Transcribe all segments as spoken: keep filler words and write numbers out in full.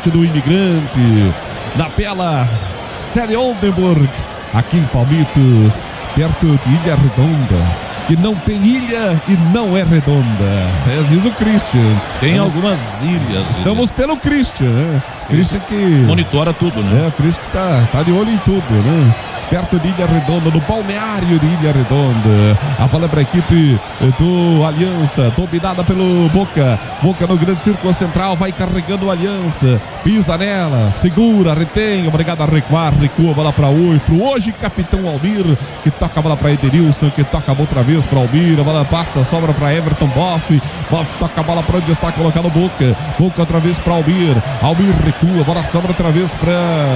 forte do Imigrante, na bela Série Oldenburg, aqui em Palmitos, perto de Ilha Redonda, que não tem ilha e não é redonda. É, diz o Christian. Tem algumas ilhas. Estamos ilhas. pelo Christian, né? Christian que monitora tudo, né? É, o Christian que tá, tá de olho em tudo, né? Perto de Ilha Redonda, no balneário de Ilha Redonda. A bola para a equipe do Aliança, dominada pelo Boca. Boca no grande círculo central, vai carregando o Aliança. Pisa nela, segura, retém. Obrigado a recuar, recua a bola para hoje. Pro hoje, capitão Almir, que toca a bola para Edenilson, que toca outra vez para Almir. A bola passa, sobra para Everton Boff. Boff toca a bola para onde está colocando Boca. Boca outra vez para Almir. Almir recua, a bola sobra outra vez para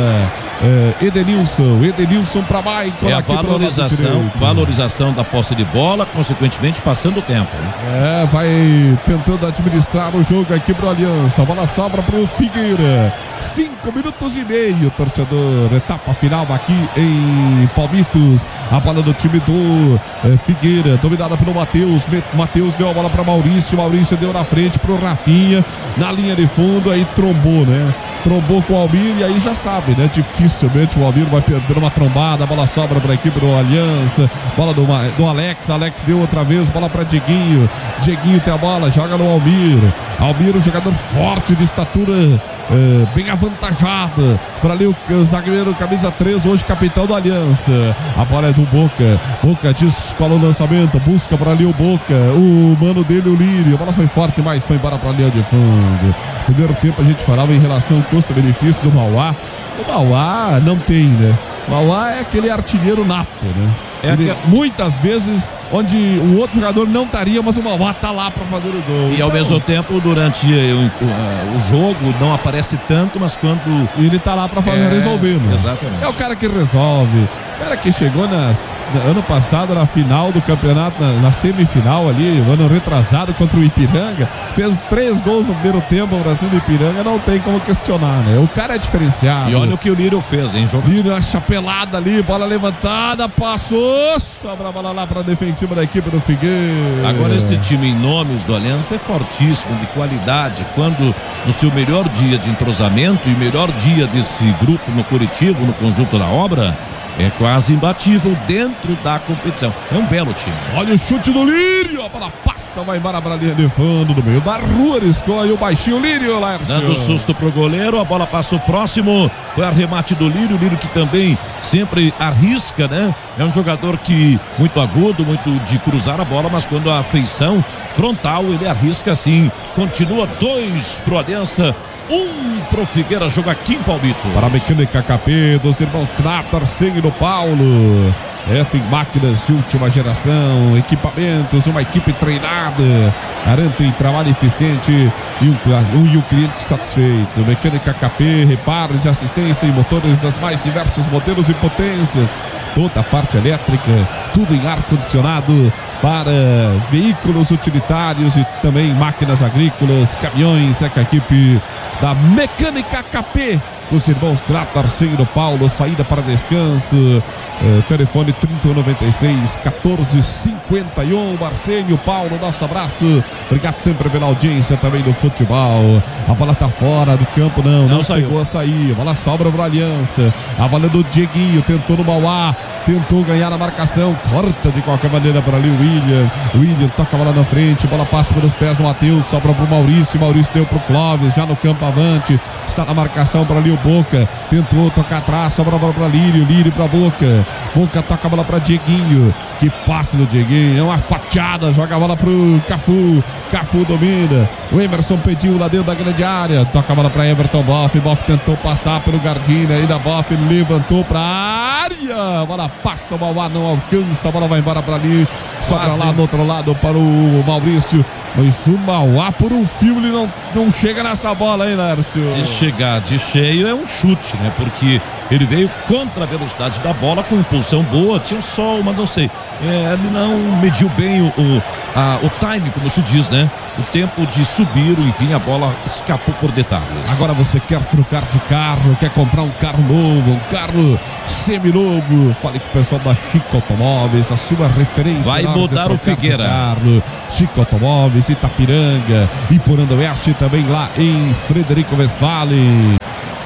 uh, Edenilson. Edenilson para Maicon. É a valorização, valorização da posse de bola, consequentemente passando o tempo, né? É, vai tentando administrar o jogo aqui pro Aliança. A bola sobra pro Figueira. Cinco minutos e meio, torcedor. Etapa final aqui em Palmitos. A bola do time do é, Figueira, dominada pelo Matheus. Matheus deu a bola para Maurício. Maurício deu na frente pro Rafinha. Na linha de fundo, aí trombou, né? Trombou com o Almir e aí já sabe, né? Dificilmente o Almir vai perder uma trombada. A bola sobra para a equipe do Aliança. Bola do, do Alex. Alex deu outra vez. Bola para Dieguinho. Dieguinho tem a bola. Joga no Almir. Almir, um jogador forte, de estatura é, bem avantajada. Para ali o, o zagueiro, camisa três, hoje capitão do Aliança. A bola é do Boca. Boca descola o lançamento. Busca para ali o Boca. O mano dele, o Lírio. A bola foi forte, mas foi embora para a linha de fundo. Primeiro tempo a gente falava em relação ao custo-benefício do Mauá. O Mauá não tem, né? O Mauá é aquele artilheiro nato, né? É Ele, aquele... Muitas vezes onde o outro jogador não estaria, mas o Mauá tá lá para fazer o gol. E então, ao mesmo tempo, durante o, o, o jogo, não aparece tanto, mas quando ele tá lá para fazer, é, resolver, né? Exatamente. É o cara que resolve. O cara que chegou nas, ano passado na final do campeonato, na, na semifinal ali, ano retrasado contra o Ipiranga, fez três gols no primeiro tempo para cima do Ipiranga, não tem como questionar, né? O cara é diferenciado. E olha o que o Lírio fez, hein? Jogo... Lírio, uma chapelada ali, bola levantada, passou, sobra a bola lá para a defensiva da equipe do Figueira. Agora esse time em nomes do Aliança é fortíssimo, de qualidade. Quando no seu melhor dia de entrosamento e melhor dia desse grupo no coletivo, no conjunto da obra, é quase imbatível dentro da competição. É um belo time. Olha o chute do Lírio, a bola passa, vai embora para a linha de fundo, no meio da rua, ele escolhe o baixinho Lírio, Lércio. Dando susto pro goleiro, a bola passa o próximo, foi arremate do Lírio, o Lírio que também sempre arrisca, né? É um jogador que muito agudo, muito de cruzar a bola, mas quando a feição frontal, ele arrisca sim. Continua dois pro Aliança, um pro Figueira, joga aqui em Palmito. Para a Mecânica K P dos irmãos Knapp, Arsenio do Paulo. É, tem máquinas de última geração, equipamentos, uma equipe treinada, garantem trabalho eficiente e um, um, e um cliente satisfeito. Mecânica K P, reparo de assistência em motores das mais diversos modelos e potências. Toda a parte elétrica, tudo em ar-condicionado para veículos utilitários e também máquinas agrícolas, caminhões. É com a equipe da Mecânica K P dos irmãos Grato, Arsenio do Paulo. Saída para descanso, uh, telefone trinta e um noventa e seis, quatorze cinquenta e um. Arsenio, Paulo, nosso abraço, obrigado sempre pela audiência também do futebol. A bola tá fora do campo, não, não, não chegou a sair, a bola sobra para a Aliança. A bola do Dieguinho, tentou no Mauá, tentou ganhar a marcação, corta de qualquer maneira para ali o William. William toca a bola na frente, bola passa pelos pés do Matheus, sobra para o Maurício. Maurício deu para o Clóvis, já no campo avante, está na marcação para ali o Boca, tentou tocar atrás, sobra a bola para Lírio, Lírio para Boca. Boca toca a bola para Dieguinho, que passe do Dieguinho, é uma fatiada, joga a bola pro Cafu, Cafu domina, o Emerson pediu lá dentro da grande área, toca a bola para Everton Boff, Boff tentou passar pelo Gardini, ainda Boff levantou para a área, a bola passa, o Mauá não alcança, a bola vai embora para ali, sobra lá do outro lado para o Maurício, mas o Mauá por um fio ele não, não chega nessa bola aí, Lércio. Se chegar de cheio é um chute, né? Porque ele veio contra a velocidade da bola com impulsão boa, tinha um sol, mas não sei, é, ele não mediu bem o, o, a, o time, como se diz, né? O tempo de subir, enfim, a bola escapou por detalhes. Agora você quer trocar de carro, quer comprar um carro novo, um carro seminovo, fale com o pessoal da Chico Automóveis, a sua referência. Vai mudar o Figueira. Carro. Chico Automóveis, Itapiranga, Iporanga Oeste, também lá em Frederico Westphalen.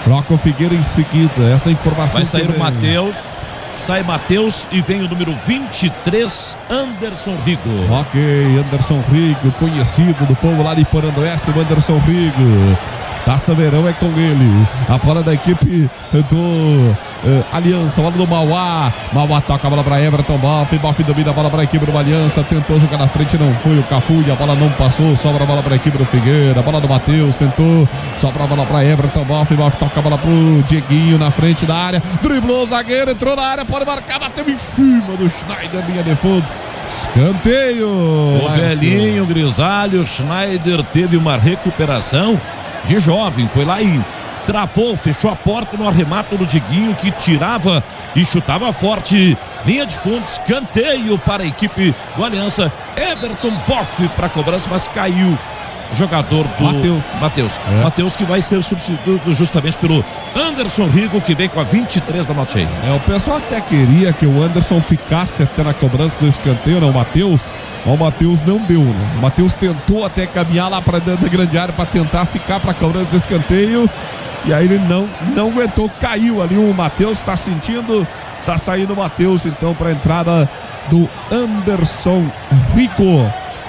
Troca o Figueira em seguida. Essa informação. Vai sair o Matheus. Sai Matheus e vem o número vinte e três, Anderson Rigo. Ok, Anderson Rigo, conhecido do povo lá de Porandoeste, o Anderson Rigo. Taça Verão é com ele. A bola da equipe do uh, Aliança, bola do Mauá. Mauá toca a bola para Everton Boff. Boff domina a bola para a equipe do Aliança. Tentou jogar na frente, não foi o Cafu. E a bola não passou. Sobra a bola para a equipe do Figueira. A bola do Matheus, tentou. Sobra a bola para Everton Boff. Boff toca a bola pro Dieguinho na frente da área. Driblou o zagueiro, entrou na área, pode marcar, bateu em cima do Schneider, linha de fundo. Escanteio. O velhinho grisalho Schneider teve uma recuperação de jovem, foi lá e travou, fechou a porta no arremato do Diguinho, que tirava e chutava forte, linha de fundo, escanteio para a equipe do Aliança. Everton Boff para a cobrança, mas caiu o jogador do Matheus. Matheus, é. Matheus que vai ser substituído justamente pelo Anderson Rigo, que vem com a vinte e três da noite aí. É, o pessoal até queria que o Anderson ficasse até na cobrança do escanteio, não, o Matheus, mas o Matheus não deu, né? O Matheus tentou até caminhar lá para dentro da grande área para tentar ficar para a cobrança do escanteio, e aí ele não, não aguentou, caiu ali. O Matheus está sentindo, tá saindo o Matheus então para a entrada do Anderson Rigo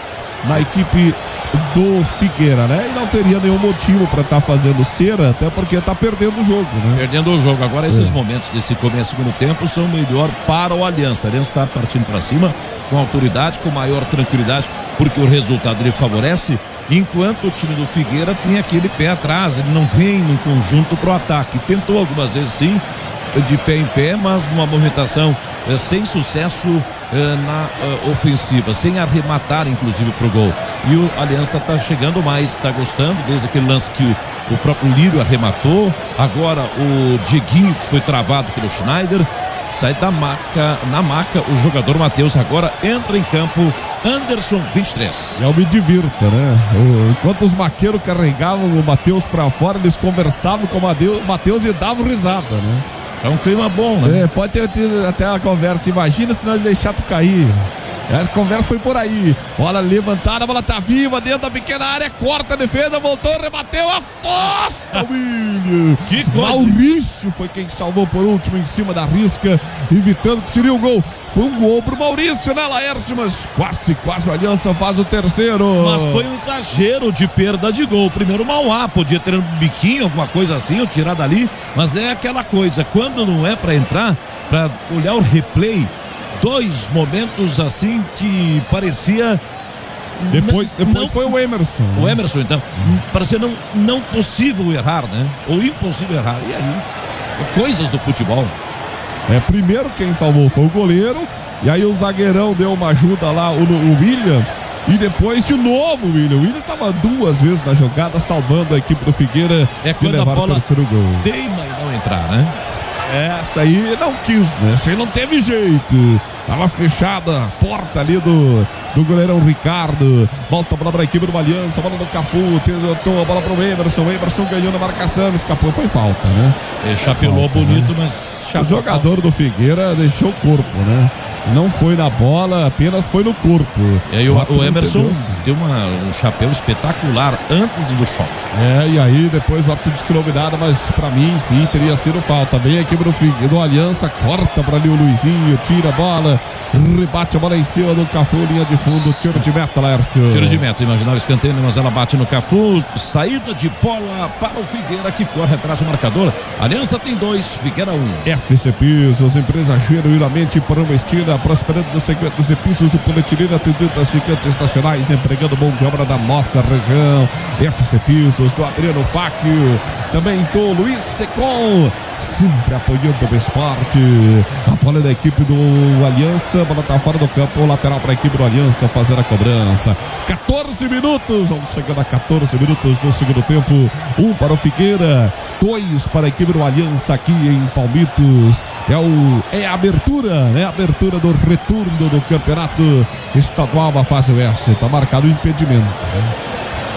na equipe do Figueira, né? E não teria nenhum motivo para estar tá fazendo cera, até porque tá perdendo o jogo, né? Perdendo o jogo. Agora esses é. momentos desse começo do segundo tempo são melhor para o Aliança. A Aliança está partindo para cima com autoridade, com maior tranquilidade, porque o resultado lhe favorece, enquanto o time do Figueira tem aquele pé atrás, ele não vem no conjunto pro ataque. Tentou algumas vezes sim, de pé em pé, mas numa movimentação eh, sem sucesso eh, na eh, ofensiva, sem arrematar inclusive pro gol. E o Aliança tá chegando mais, tá gostando, desde aquele lance que o, o próprio Lírio arrematou. Agora o Dieguinho, que foi travado pelo Schneider, sai da maca, na maca o jogador Matheus. Agora entra em campo Anderson, vinte e três. Eu me divirta, né? O, enquanto os maqueiros carregavam o Matheus pra fora, eles conversavam com o Matheus e davam risada, né? É um clima bom, né? É, pode ter, ter até a conversa. Imagina se nós deixar tu cair. Essa conversa foi por aí. Bola levantada, a bola tá viva dentro da pequena área. Corta a defesa, voltou, rebateu, afasta o William. Que coisa. Maurício foi quem salvou por último em cima da risca, evitando que seria um gol. Foi um gol pro Maurício, né, Laércio? Mas quase, quase o Aliança faz o terceiro. Mas foi um exagero de perda de gol. Primeiro o Mauá podia ter um biquinho, alguma coisa assim, ou tirar dali. Mas é aquela coisa, quando não é pra entrar, pra olhar o replay, dois momentos assim que parecia. Depois, não, depois não, foi o Emerson. O Emerson, então. Hum. Parecia não, não possível errar, né? Ou impossível errar. E aí? Coisas do futebol. É, primeiro quem salvou foi o goleiro. E aí o zagueirão deu uma ajuda lá, o, o William. E depois de novo o William. O William estava duas vezes na jogada, salvando a equipe do Figueira. É quando a bola gol. teima e não entrar, né? Essa aí não quis, né? Essa aí não teve jeito. Tava fechada a porta ali do, do goleirão Ricardo. Volta a bola para a equipe do Aliança. Bola do Cafu. Tentou a bola para o Emerson. O Emerson ganhou na marcação. Escapou. Foi falta, né? Ele chapelou falta, bonito, né? mas o jogador falta. do Figueira deixou o corpo, né? Não foi na bola, apenas foi no corpo. E aí o, o Emerson deu uma, um chapéu espetacular antes do choque. É, e aí depois o árbitro descrovinado, mas pra mim sim, teria sido falta. Vem a equipe do, do Aliança, corta pra ali o Luizinho, tira a bola, rebate a bola em cima do Cafu, linha de fundo, tiro de meta, Lércio. Tiro de meta, imaginava o escanteio, mas ela bate no Cafu, saída de bola para o Figueira, que corre atrás do marcador. Aliança tem dois, Figueira um. F C Pisos, empresa genuinamente promestida, prosperando no segmento de pisos do polietileno, atendendo as gigantes estacionais, empregando mão de obra da nossa região. F C Pisos, do Adriano Fáquio, também do Luiz Secom, sempre apoiando o esporte. A bola da equipe do Aliança, a bola tá fora do campo, lateral para a equipe do Aliança fazer a cobrança. quatorze minutos, vamos chegando a quatorze minutos do segundo tempo. Um para o Figueira, dois para a equipe do Aliança aqui em Palmitos. É, o, é a abertura, né? A abertura do retorno do campeonato estadual da fase oeste. Tá marcado o impedimento, né?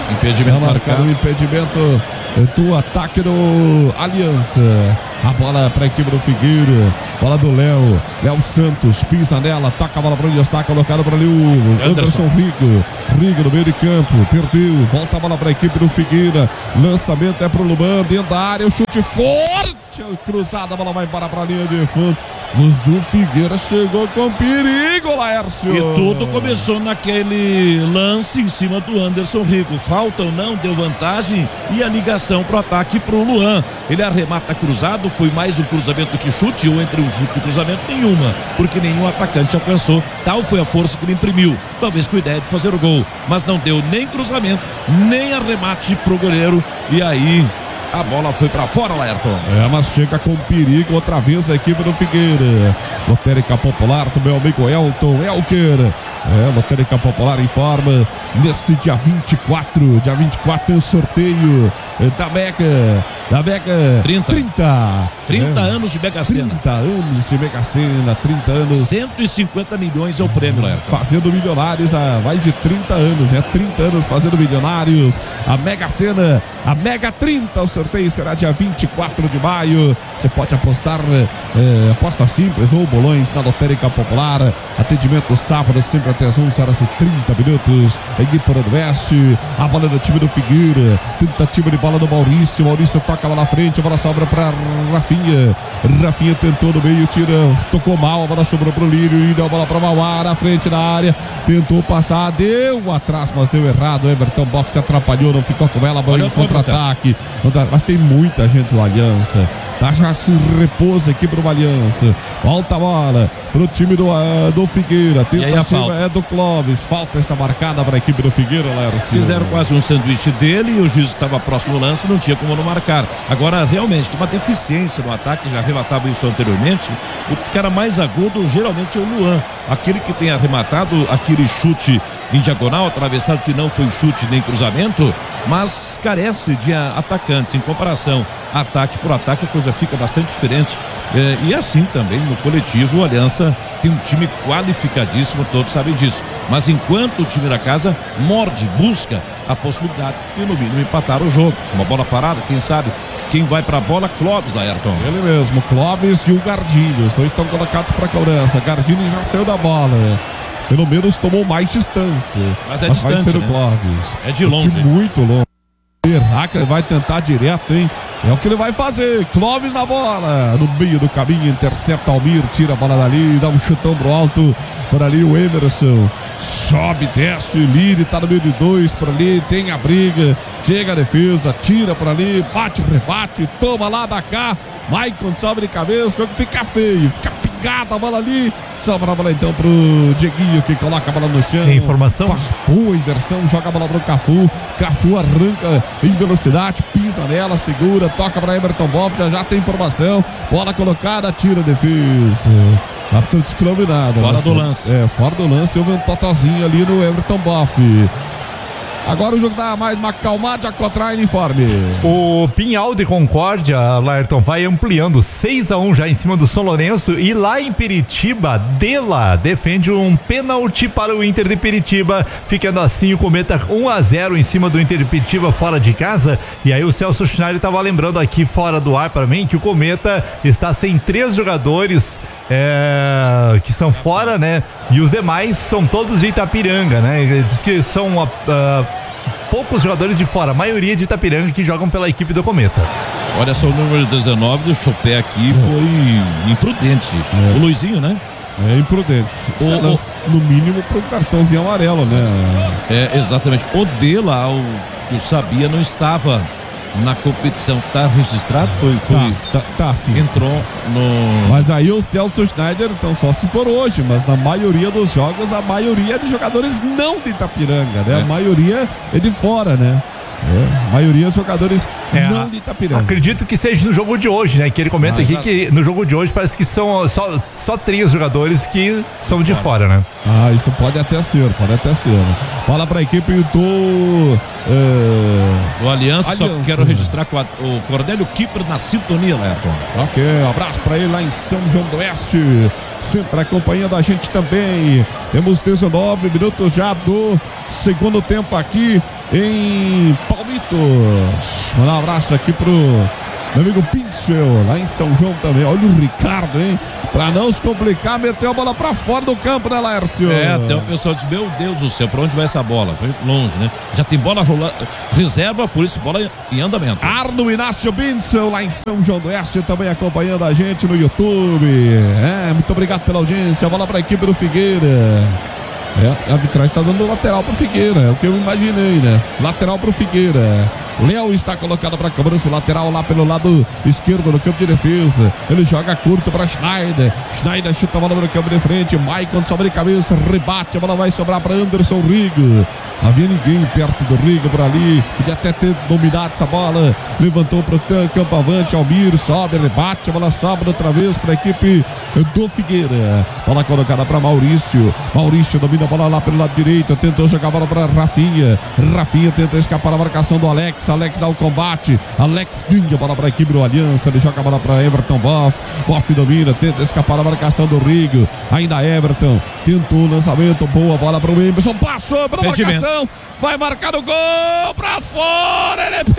Impedimento é marcado o impedimento do ataque do Aliança. A bola para a equipe do Figueira. Bola do Léo. Léo Santos pisa nela, toca a bola para o destaque, colocado para ali o Anderson, Anderson Rigo. Rigo no meio de campo, perdeu. Volta a bola para a equipe do Figueira. Lançamento é para o Luban, dentro da área, o chute forte. Cruzada, a bola vai para a linha de fundo. Mas o Figueira chegou com perigo, Laércio. E tudo começou naquele lance em cima do Anderson Rigo. Falta ou não, deu vantagem e a ligação pro ataque pro Luan. Ele arremata cruzado, foi mais um cruzamento do que chute, ou entre o chute e o cruzamento nenhuma, porque nenhum atacante alcançou. Tal foi a força que ele imprimiu, talvez com a ideia de fazer o gol, mas não deu nem cruzamento, nem arremate pro goleiro. E aí a bola foi pra fora, Laerton. É, mas chega com perigo outra vez a equipe do Figueira. Lotérica Popular do meu amigo Elton Elker. É, Lotérica Popular informa neste dia vinte e quatro. Dia vinte e quatro tem o sorteio da Mega. Da Mega trinta. trinta. trinta é. anos de Mega Sena. trinta anos de Mega Sena. trinta anos. cento e cinquenta milhões é o prêmio, Laerton. Fazendo milionários há mais de trinta anos. É trinta anos fazendo milionários. A Mega Sena, a Mega trinta. O sorteio será dia vinte e quatro de maio. Você pode apostar é, aposta simples ou bolões na Lotérica Popular. Atendimento sábado, sempre até as onze horas e trinta minutos. Em Ipora do Oeste. A bola do time do Figueira. Tentativa de bola do Maurício. Maurício toca lá na frente. A bola sobra para Rafinha. Rafinha tentou no meio, tira, tocou mal. A bola sobrou para o Lírio. E deu a bola para Mauá na frente da área. Tentou passar, deu atrás, mas deu errado. Everton Boff se atrapalhou, não ficou com ela. A bola em contra-ataque. Mas tem muita gente do Aliança. Tá, já se repousa aqui pro Aliança. Volta a bola pro time do, uh, do Figueira. Tentativa é do Clóvis. Falta está marcada para a equipe do Figueira, Lércio. Fizeram quase um sanduíche dele e o juiz estava próximo do lance, não tinha como não marcar. Agora, realmente, tem uma deficiência no ataque, já relatava isso anteriormente. O cara mais agudo geralmente é o Luan. Aquele que tem arrematado aquele chute em diagonal, atravessado, que não foi chute nem cruzamento, mas carece de atacantes. Em comparação, ataque por ataque, a coisa fica bastante diferente. É, e assim também no coletivo, o Aliança tem um time qualificadíssimo, todos sabem disso. Mas enquanto o time da casa morde, busca a possibilidade de no mínimo empatar o jogo. Uma bola parada, quem sabe quem vai pra bola? Clóvis, Ayrton. Ele mesmo, Clóvis e o Gardini. Os dois estão colocados pra cobrança. Gardini já saiu da bola. Pelo menos tomou mais distância. Mas é Mas distante, vai ser né? o Clóvis. É de longe. De muito longe. Será que ele vai tentar direto, hein? É o que ele vai fazer. Clóvis na bola. No meio do caminho, intercepta Almir, tira a bola dali, dá um chutão pro alto. Por ali o Emerson. Sobe, desce, Liri tá no meio de dois por ali, tem a briga. Chega a defesa, tira por ali, bate, rebate, toma lá da cá. Maicon sobe de cabeça, o jogo fica feio, fica pingada a bola ali. Sobra a bola então pro Dieguinho, que coloca a bola no chão. Tem informação? Faz boa inversão, joga a bola pro Cafu. Cafu arranca em velocidade, pisa nela, segura, toca pra Everton Boff, já, já tem informação. Bola colocada, tira a defesa. Não desclove nada. Fora né? do lance. É, fora do lance, houve um totozinho ali no Everton Boff. Agora o jogo dá mais uma acalmada contra a uniforme. O Pinhal de Concórdia, Laerton, vai ampliando seis a um já em cima do São Lourenço. E lá em Piritiba, Dela defende um pênalti para o Inter de Piritiba, ficando assim o Cometa um a zero em cima do Inter de Piritiba fora de casa. E aí o Celso Schneider estava lembrando aqui fora do ar para mim que o Cometa está sem três jogadores é, que são fora, né? E os demais são todos de Itapiranga, né? Ele diz que são uh, uh, poucos jogadores de fora, a maioria de Itapiranga que jogam pela equipe do Cometa. Olha só, o número dezenove do Chopé aqui foi imprudente. É. O Luizinho, né? É imprudente. O, o, no mínimo para um cartãozinho amarelo, né? É, exatamente. O Dela, o que eu sabia, não estava na competição. Tá registrado? Foi, foi tá, tá, tá sim. Entrou no... Mas aí o Celso Schneider, então só se for hoje, mas na maioria dos jogos, a maioria é de jogadores não de Itapiranga, né? É. A maioria é de fora, né? É, a maioria dos jogadores é, não de Itapiranga. Acredito que seja no jogo de hoje, né? Que ele comenta ah, aqui exato. Que no jogo de hoje parece que são só, só três jogadores que são de fora. de fora, né? Ah, isso pode até ser, pode até ser. Fala pra equipe do... É... O Aliança, Aliança, só quero registrar com o Cordélio Kipper na sintonia, Leandro. Ok, um abraço pra ele lá em São João do Oeste, sempre acompanhando a gente também. Temos dezenove minutos já do segundo tempo aqui. em Palmitos. Mandar um abraço aqui pro meu amigo Pincel, lá em São João também. Olha o Ricardo, hein? Pra não se complicar, meteu a bola pra fora do campo, né, Laércio? É, até o pessoal diz, meu Deus do céu, pra onde vai essa bola? Foi longe, né? Já tem bola rola, reserva, por isso bola em andamento. Arno Inácio Pincel, lá em São João do Oeste, também acompanhando a gente no YouTube. É, muito obrigado pela audiência. Bola pra equipe do Figueira. É, a arbitragem tá dando lateral pro Figueira, é o que eu imaginei, né? Lateral pro Figueira. Léo está colocado para cobrança lateral lá pelo lado esquerdo no campo de defesa. Ele joga curto para Schneider. Schneider chuta a bola no campo de frente. Maicon sobre a cabeça, rebate. A bola vai sobrar para Anderson Rigo. Havia ninguém perto do Rigo por ali. Podia até ter dominado essa bola. Levantou para o campo avante. Almir sobe, rebate. A bola sobra outra vez para a equipe do Figueira. Bola colocada para Maurício. Maurício domina a bola lá pelo lado direito. Tentou jogar a bola para Rafinha. Rafinha tenta escapar da marcação do Alex. Alex dá o combate, Alex ganha a bola para a equipe do Aliança, ele joga a bola para Everton Boff, Boff domina, tenta escapar da marcação do Rigo, ainda Everton, tentou o lançamento, boa bola para o Emerson, passou pela marcação, vai marcar o gol, para fora, ele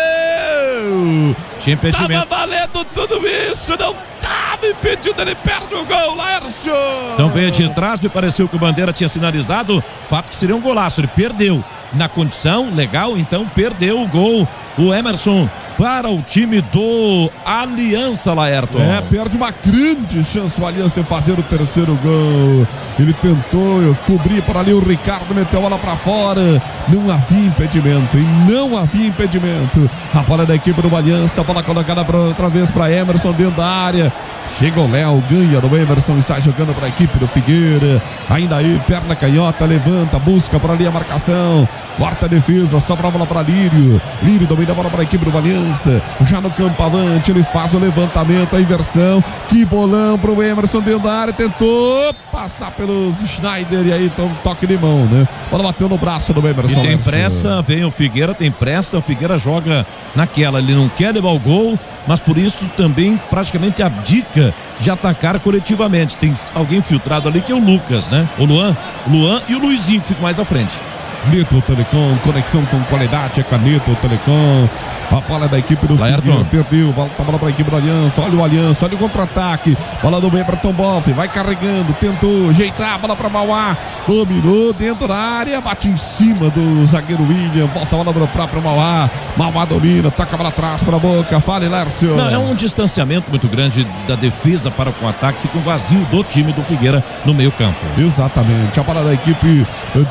perdeu, tinha impedimento. Tava valendo tudo isso, não tava impedido, ele perde o gol, Laércio. Então veio de trás, me pareceu que o Bandeira tinha sinalizado, fato que seria um golaço, ele perdeu na condição, legal, então perdeu o gol, o Emerson para o time do Aliança, Laerton. É, perde uma grande chance o Aliança de fazer o terceiro gol. Ele tentou cobrir por ali, o Ricardo meteu a bola pra fora. Não havia impedimento, e não havia impedimento. A bola da equipe do Aliança, a bola colocada pra, outra vez para Emerson dentro da área. Chega o Léo, ganha do Emerson, está jogando para a equipe do Figueira. Ainda aí, perna canhota, levanta, busca por ali a marcação. Corta a defesa, sobra a bola para Lírio. Lírio domina a bola para a equipe do Aliança. Já no campo avante, ele faz o levantamento, a inversão. Que bolão para o Emerson dentro da área. Tentou passar pelo Schneider e aí então toque de mão, né? A bola bateu no braço do Emerson. E tem pressa, vem o Figueira, tem pressa. O Figueira joga naquela, ele não quer levar o gol, mas por isso também praticamente abdica de atacar coletivamente. Tem alguém filtrado ali que é o Lucas, né? O Luan, o Luan e o Luizinho que fica mais à frente. Caneto Telecom, conexão com qualidade, é Caneto Telecom. A bola da equipe do Figueira, perdeu, bola, tá bola para a equipe do Aliança, olha o Aliança, olha o contra-ataque, bola do Everton Boff, vai carregando, tentou ajeitar a bola para Mauá, dominou dentro da área, bate em cima do zagueiro William, volta a bola para o próprio Mauá, Mauá domina, toca a bola atrás para a boca, fale, Lércio. Não, é um distanciamento muito grande da defesa para com o ataque, fica um vazio do time do Figueira no meio campo. Exatamente, a bola da equipe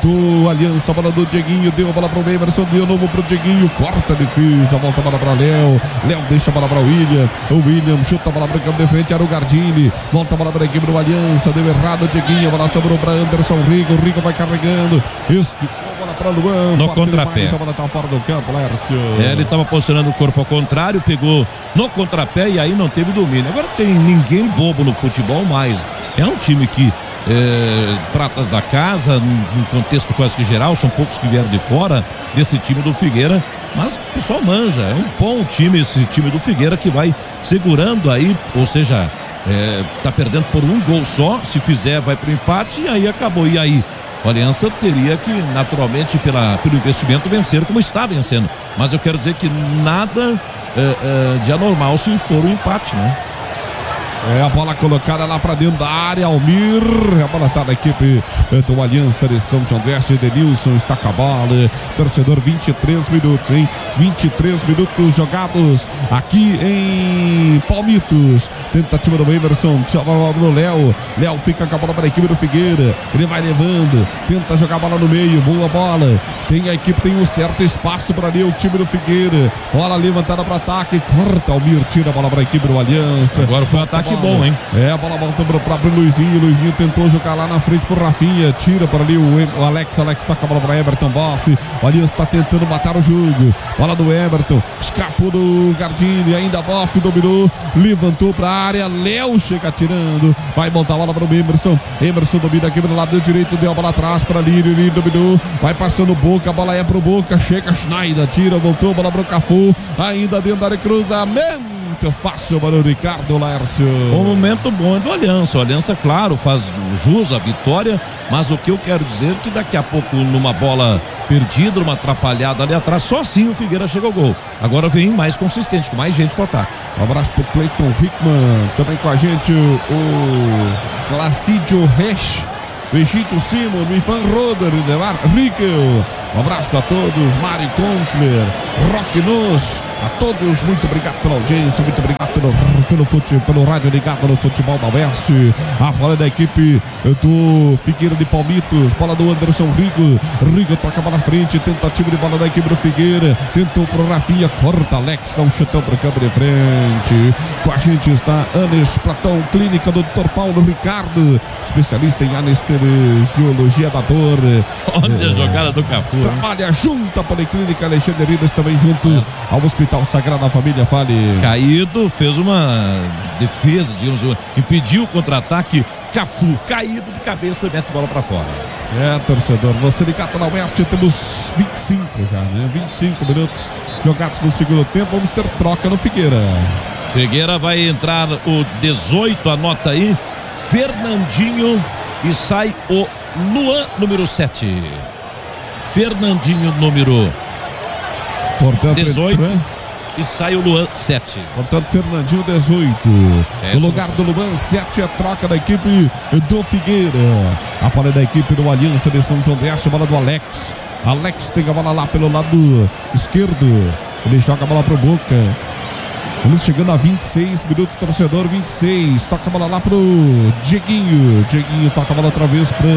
do Aliança, a bola do Dieguinho, deu a bola para o Emerson, deu novo para o Dieguinho, corta a defesa, volta a bola para Léo, Léo deixa a bola para o William, o William chuta a bola para o campo de frente, era o Gardini, volta a bola para a equipe do Aliança, deu errado o Dieguinho, a bola sobrou para Anderson Rigo, o Rigo vai carregando, esticou a bola para Luan, no contrapé, demais, a bola tá fora do campo, Lércio. É, ele estava posicionando o corpo ao contrário, pegou no contrapé e aí não teve domínio. Agora tem ninguém bobo no futebol mais, é um time que É, pratas da casa, num contexto quase que geral, são poucos que vieram de fora desse time do Figueira, mas o pessoal manja, é um bom time esse time do Figueira que vai segurando aí, ou seja, é, tá perdendo por um gol só, se fizer vai pro empate e aí acabou, e aí o Aliança teria que naturalmente pela, pelo investimento vencer como está vencendo, mas eu quero dizer que nada é, é, de anormal se for um empate, né? É a bola colocada lá pra dentro da área, Almir, a bola tá da equipe do Aliança de São João do Oeste, Denilson está com a bola, torcedor, vinte e três minutos, hein? vinte e três minutos jogados aqui em Palmitos, tentativa do Emerson, chama a bola no Léo, Léo fica com a bola para a equipe do Figueira, ele vai levando, tenta jogar a bola no meio, boa bola, tem a equipe, tem um certo espaço para ali o time do Figueira, bola levantada para ataque, corta, Almir tira a bola para a equipe do Aliança. Agora foi um ataque bom, hein? É, a bola volta para o próprio Luizinho. Luizinho tentou jogar lá na frente pro Rafinha. Tira para ali o, o Alex. Alex toca a bola para Everton Boff. O Aliança está tentando matar o jogo. Bola do Everton. Escapou do Gardini. Ainda Boff dominou. Levantou para a área. Léo chega tirando. Vai montar a bola para o Emerson. Emerson domina aqui do lado direito. Deu a bola atrás para Lírio. Lírio dominou. Vai passando Boca. A bola é pro Boca. Chega Schneider. Tira. Voltou. Bola para o Cafu. Ainda dentro da área. Cruzamento muito fácil para o Ricardo Laércio. Um momento bom do Aliança. O Aliança, claro, faz jus à vitória, mas o que eu quero dizer é que daqui a pouco, numa bola perdida, uma atrapalhada ali atrás, só assim o Figueira chega ao gol. Agora vem mais consistente, com mais gente pro ataque. Um abraço pro Cleiton Hickman, também com a gente o Clacidio Resch, o Egídio Simon, o Ivan Roder, o Demar Riquel. Um abraço a todos, Mário Konsler, Rock Nos, a todos, muito obrigado pela audiência, muito obrigado pelo, pelo, fute, pelo rádio ligado no futebol da Oeste. A bola da equipe do Figueira de Palmitos, bola do Anderson Rigo, Rigo toca a bola na frente, tentativa de bola da equipe do Figueira, tentou pro Rafinha, corta Alex, dá um chutão pro campo de frente. Com a gente está Anes Platão, clínica do doutor Paulo Ricardo, especialista em anestesiologia da dor. Olha é, a jogada do Cafu. Trabalha junto à Policlínica Alexandre Ribas, também junto é. ao Hospital Sagrada Família. Fale. Caído, fez uma defesa, digamos, impediu o contra-ataque. Cafu, caído de cabeça, mete a bola pra fora. É, torcedor, você ligado na Oeste, temos vinte e cinco já, né? vinte e cinco minutos jogados no segundo tempo, vamos ter troca no Figueira. Figueira vai entrar o dezoito, anota aí, Fernandinho, e sai o Luan, número sete. Fernandinho, número Portanto, dezoito, entra... e sai o Luan, sete. Portanto, Fernandinho, dezoito. É, no lugar do Luan, sete, a troca da equipe do Figueira. A bola da equipe do Aliança de São João d'Oeste, a bola do Alex. Alex tem a bola lá pelo lado esquerdo. Ele joga a bola pro Boca. Vamos chegando a vinte e seis minutos, torcedor, vinte e seis. Toca a bola lá pro Dieguinho. Dieguinho toca a bola outra vez pro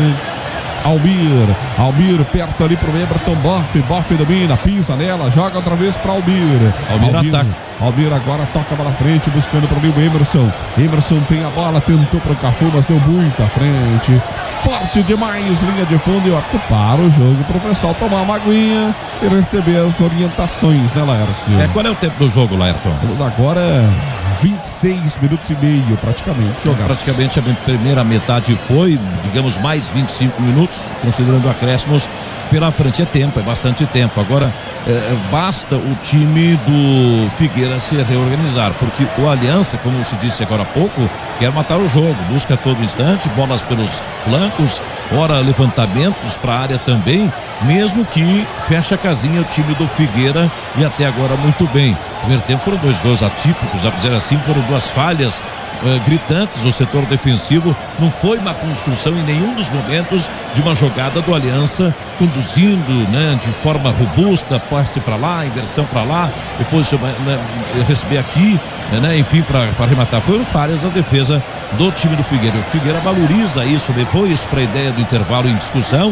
Almir, Almir perto ali pro Emerton Boff, Boff domina, pisa nela, joga outra vez para Almir. Almir ataca. Almir agora toca a bola à frente, buscando para o Emerson. Emerson tem a bola, tentou pro Cafu, mas deu muito à frente. Forte demais, linha de fundo, e ó, para o jogo pro pessoal tomar uma aguinha e receber as orientações, né, Laércio? É, qual é o tempo do jogo, Laércio? Vamos agora vinte e seis minutos e meio, praticamente, jogados. Praticamente a primeira metade foi, digamos, mais vinte e cinco minutos, considerando acréscimos pela frente. É tempo, é bastante tempo. Agora, é, basta o time do Figueira se reorganizar, porque o Aliança, como se disse agora há pouco, quer matar o jogo, busca a todo instante, bolas pelos flancos, ora levantamentos para a área também, mesmo que feche a casinha o time do Figueira, e até agora muito bem. No primeiro tempo foram dois gols atípicos, a dizer assim, foram duas falhas uh, gritantes no setor defensivo. Não foi uma construção em nenhum dos momentos de uma jogada do Aliança conduzindo, né, de forma robusta, passe para lá, inversão para lá, depois, né, receber aqui, né, enfim, para arrematar. Foram falhas na defesa do time do Figueira. O Figueira valoriza isso, levou isso para a ideia do intervalo em discussão,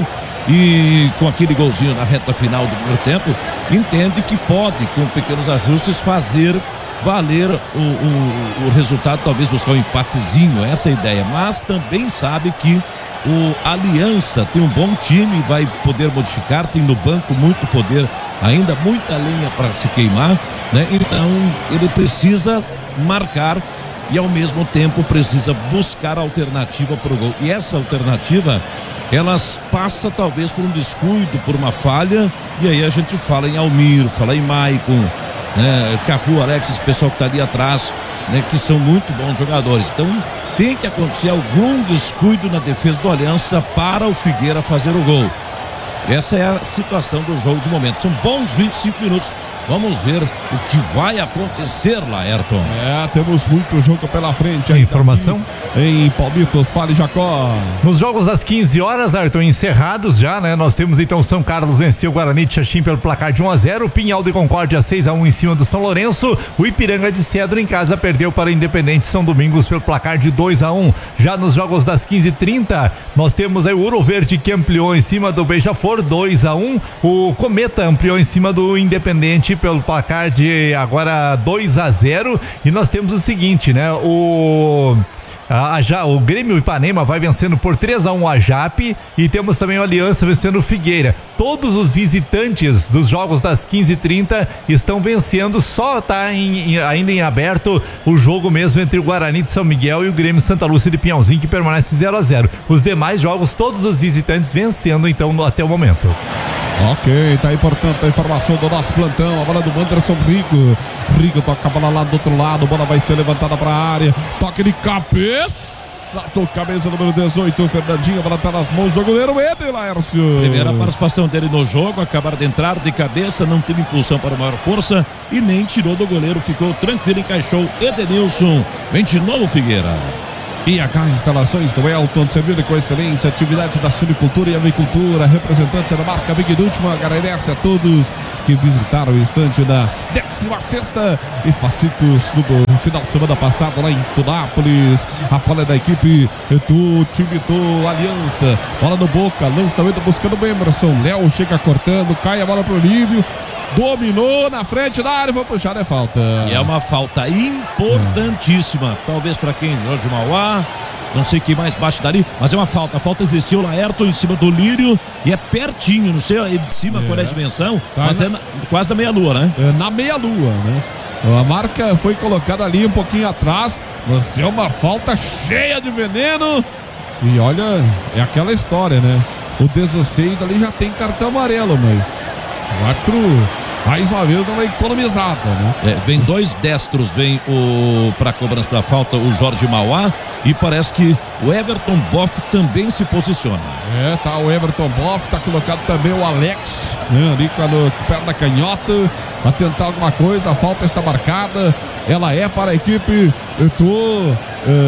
e com aquele golzinho na reta final do primeiro tempo, entende que pode, com pequenos ajustes, fazer valer o, o, o resultado, talvez buscar um empatezinho, essa é a ideia, mas também sabe que o Aliança tem um bom time, vai poder modificar, tem no banco muito poder, ainda muita lenha para se queimar, né? Então ele precisa marcar e ao mesmo tempo precisa buscar alternativa para o gol, e essa alternativa elas passa talvez por um descuido, por uma falha, e aí a gente fala em Almir, fala em Maicon, né, Cafu, Alex, esse pessoal que está ali atrás, né, que são muito bons jogadores. Então tem que acontecer algum descuido na defesa do Aliança para o Figueira fazer o gol. Essa é a situação do jogo de momento. São bons vinte e cinco minutos. Vamos ver o que vai acontecer, Laérton. É, temos muito jogo pela frente. A informação em Palmitos, fale Jacó. Nos jogos das quinze horas, Ayrton, encerrados já, né? Nós temos então São Carlos venceu o Guarani de Xaxim pelo placar de um a zero, Pinhal de Concórdia seis a um em cima do São Lourenço, o Ipiranga de Cedro em casa perdeu para o Independente São Domingos pelo placar de dois a um. Já nos jogos das quinze e trinta, nós temos aí o Ouro Verde que ampliou em cima do Beija-Flor dois a um, o Cometa ampliou em cima do Independente pelo placar de agora dois a zero, e nós temos o seguinte, né? O A, a, o Grêmio Ipanema vai vencendo por três a um a Jape, e temos também o Aliança vencendo o Figueira. Todos os visitantes dos jogos das quinze e trinta estão vencendo, só está em, em, ainda em aberto o jogo mesmo entre o Guarani de São Miguel e o Grêmio Santa Lúcia de Pinhalzinho, que permanece zero a zero. Os demais jogos, todos os visitantes vencendo então no, até o momento. Ok, tá aí, portanto, a informação do nosso plantão. A bola do Anderson Rico. Rico toca a bola lá do outro lado. A bola vai ser levantada pra área. Toque de cabeça. Toca cabeça número dezoito. Fernandinho, a bola tá nas mãos do goleiro Eder, Laércio. Primeira participação dele no jogo. Acabaram de entrar de cabeça. Não teve impulsão para maior força. E nem tirou do goleiro. Ficou tranquilo, encaixou Edenilson. Vem de novo, Figueira. I H Instalações do Elton, servindo com excelência, atividade da suinicultura e avicultura, representante da marca Big Dutchman. Agradece a todos que visitaram o estande da décima sexta e facitos no final de semana passado lá em Tunápolis. A bola da equipe do time do Aliança, bola no Boca, lançamento buscando o Emerson, Léo chega cortando, cai a bola pro Lívio. Dominou na frente da área, foi puxar, é falta. E é uma falta importantíssima, talvez para quem? Jorge Mauá, não sei quem mais bate dali, mas é uma falta. A falta existiu, Laerton em cima do Lírio e é pertinho, não sei de cima é. qual é a dimensão, tá, mas na... é na, quase na meia-lua, né? É na meia-lua, né? A marca foi colocada ali um pouquinho atrás, mas é uma falta cheia de veneno. E olha, é aquela história, né? O dezesseis ali já tem cartão amarelo, mas quatro, mais uma vez, não é economizada, né? É, vem dois destros, vem o para cobrança da falta o Jorge Mauá e parece que o Everton Boff também se posiciona. É, tá o Everton Boff, tá colocado também o Alex, né, ali com a perna canhota, a tentar alguma coisa. A falta está marcada, ela é para a equipe do uh,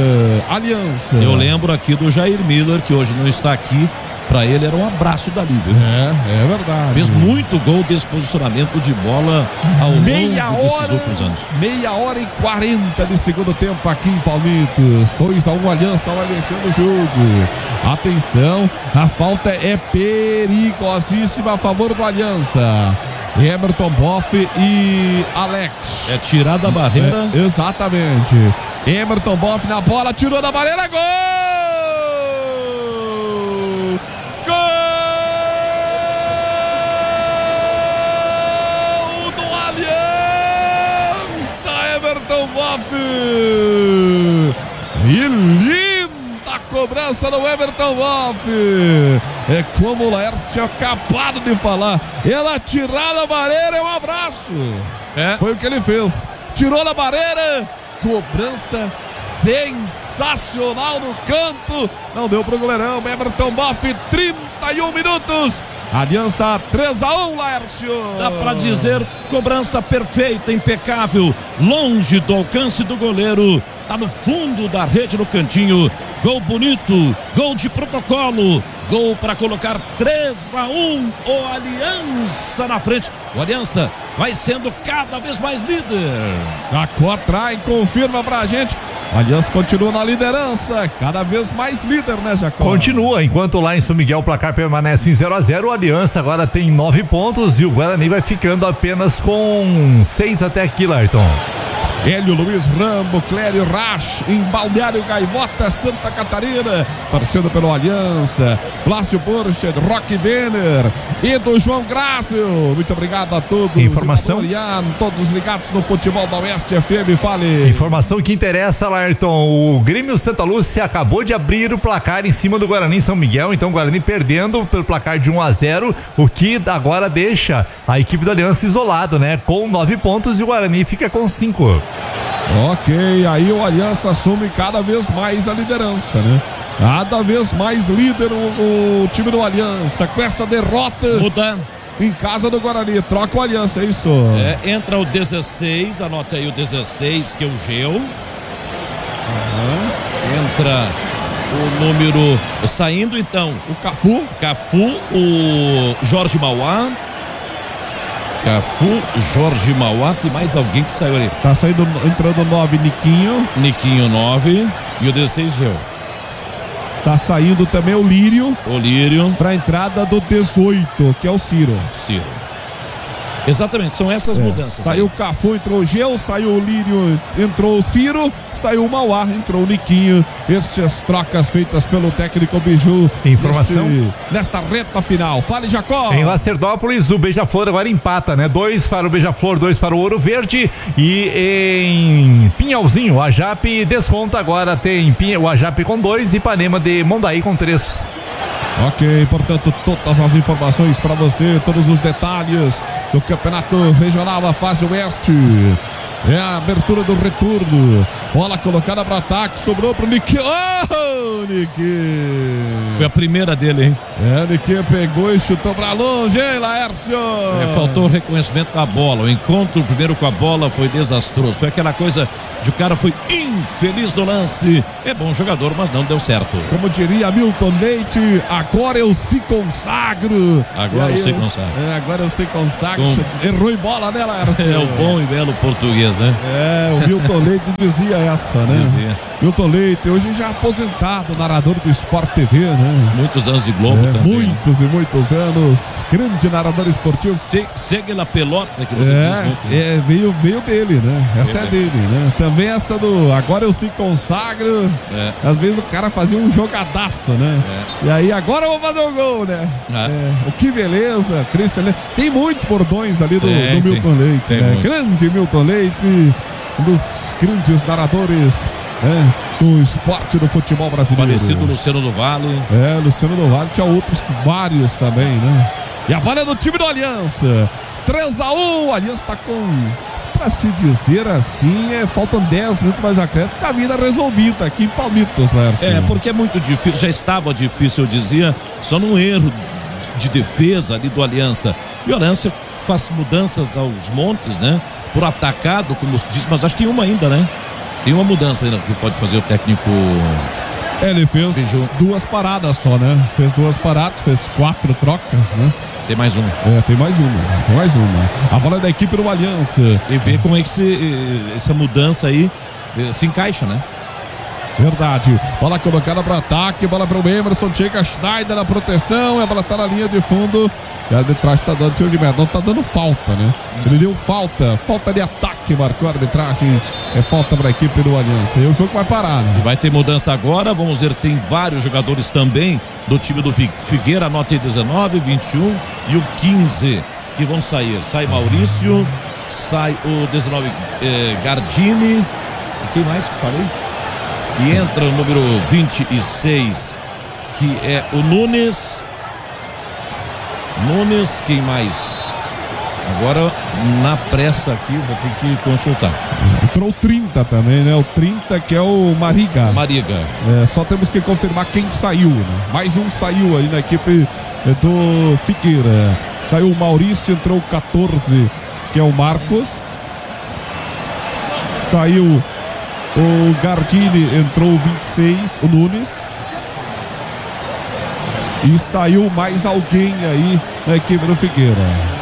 Aliança. Eu lembro aqui do Jair Miller, que hoje não está aqui. Pra ele era um abraço dali, viu? É, é verdade. Fez muito gol desse posicionamento de bola ao meia longo hora, desses últimos anos. Meia hora e quarenta de segundo tempo aqui em Palmitos. dois a um, Aliança vai vencendo o jogo. Atenção, a falta é perigosíssima a favor do Aliança. Emerton Boff e Alex. É tirar da barreira. É, exatamente. Emerton Boff na bola, tirou da barreira, gol! Boff. E linda cobrança do Everton Boff. É como o Laércio tinha acabado de falar. Ela tirar da barreira é um abraço. É. Foi o que ele fez. Tirou da barreira. Cobrança sensacional no canto. Não deu pro goleirão. Everton Boff, trinta e um minutos. Aliança três a um, Laércio. Dá pra dizer, cobrança perfeita, impecável, longe do alcance do goleiro, tá no fundo da rede, no cantinho. Gol bonito, gol de protocolo, gol para colocar três a um, o Aliança na frente. O Aliança vai sendo cada vez mais líder. A Cotrai confirma pra gente. A Aliança continua na liderança, cada vez mais líder, né, Jacó? Continua, enquanto lá em São Miguel o placar permanece em zero a zero, o Aliança agora tem nove pontos e o Guarani vai ficando apenas com seis até aqui, Laerton. Hélio Luiz Rambo, Clério Rach, em Balneário Gaivota, Santa Catarina, torcendo pelo Aliança, Plácio Burchet, Roque Venner e do João Grácio. Muito obrigado a todos. Informação. Todos ligados no futebol da Oeste F M, fale. Informação que interessa, Laerton. O Grêmio Santa Lúcia acabou de abrir o placar em cima do Guarani São Miguel, então o Guarani perdendo pelo placar de um a zero, o que agora deixa a equipe da Aliança isolado, né? Com nove pontos e o Guarani fica com cinco. Ok, aí o Aliança assume cada vez mais a liderança, né? Cada vez mais líder o, o time do Aliança, com essa derrota. Muda. Em casa do Guarani, troca o Aliança, é isso? É, entra o dezesseis, anota aí o dezesseis, que é o Geu. Uhum. Entra o número, saindo então, o Cafu. Cafu, o Jorge Mauá. Cafu, Jorge Mauá, tem mais alguém que saiu ali? Tá saindo, entrando o nove, Niquinho. Niquinho nove e o dezesseis, Geu. Tá saindo também o Lírio. O Lírio. Pra entrada do dezoito, que é o Ciro. Ciro. Exatamente, são essas é. mudanças. Saiu aí. o Cafu, entrou o Geu, saiu o Lírio, entrou o Ciro, saiu o Mauá, entrou o Niquinho. Essas trocas feitas pelo técnico Biju. Informação. Neste, nesta reta final. Fale, Jacó. Em Lacerdópolis, o Beija-Flor agora empata, né? Dois para o Beija-Flor, dois para o Ouro Verde. E em Pinhalzinho, o Ajape desconta agora. Tem o Ajape com dois e Ipanema de Mondaí com três. Ok, portanto, todas as informações para você, todos os detalhes do Campeonato Regional da Fase Oeste. É a abertura do retorno. Bola colocada para ataque, sobrou pro Nick. Oh, Nick! Foi a primeira dele, hein? É, Nick pegou e chutou para longe, hein, Laércio? É, faltou o reconhecimento da bola. O encontro primeiro com a bola foi desastroso. Foi aquela coisa de o cara foi infeliz no lance. É bom jogador, mas não deu certo. Como diria Milton Leite, agora eu se consagro. Agora eu se consagro. É, agora eu se consagro. Com... Errou em bola, né, Laércio? É o bom e belo português, né? É, o Milton Leite dizia essa, né? Dizia. Milton Leite, hoje já aposentado, narrador do Sport T V, né? Muitos anos de Globo é, também. Muitos e muitos anos. Grande narrador esportivo. Se, segue na pelota que você é, diz muito. É, veio, veio dele, né? Essa veio é dele, né? Também essa do agora eu se consagro. É. Às vezes o cara fazia um jogadaço, né? É. E aí, agora eu vou fazer o gol, né? É. É, o que beleza, Christian. Tem muitos bordões ali do, tem, do Milton tem, Leite, tem né? Grande Milton Leite, um dos grandes narradores é, do esporte do futebol brasileiro. Falecido Luciano do Vale. É, Luciano do Vale, tinha outros vários também, né? E a bola é do time do Aliança. três a um, o Aliança tá com, pra se dizer assim, é, faltam dez minutos mais acréscimo, com a vida resolvida aqui em Palmitos, Lércio. É, porque é muito difícil, já estava difícil, eu dizia, só num erro de defesa ali do Aliança. E o Aliança faz mudanças aos montes, né? Por atacado, como se diz, mas acho que tem uma ainda, né? Tem uma mudança ainda que pode fazer o técnico. É, ele fez Beijou. duas paradas só, né? Fez duas paradas, fez quatro trocas, né? Tem mais um. É, tem mais uma, tem mais uma. A bola é da equipe do Aliança. E ver como é que se, essa mudança aí se encaixa, né? Verdade. Bola colocada para ataque, bola para o Emerson, chega Schneider na proteção, a bola tá na linha de fundo. E a arbitragem tá dando tiro de meta, não tá dando falta, né? Ele deu falta, falta de ataque, marcou a arbitragem. É falta para a equipe do Aliança. E o jogo vai parar, né? Vai ter mudança agora, vamos ver, tem vários jogadores também do time do Figueira, anota aí dezenove, vinte e um e o quinze que vão sair. Sai Maurício, sai o dezenove eh, Gardini. E quem mais que falei? E entra o número vinte e seis, que é o Nunes. Nunes, quem mais? Agora, na pressa aqui, vou ter que consultar. Entrou o trinta também, né? O trinta que é o Mariga. Mariga. É, só temos que confirmar quem saiu, né? Mais um saiu ali na equipe do Figueira. Saiu o Maurício, entrou o quatorze, que é o Marcos. Saiu o Gardini, entrou o vinte e seis, o Nunes. E saiu mais alguém aí na equipe do Figueira.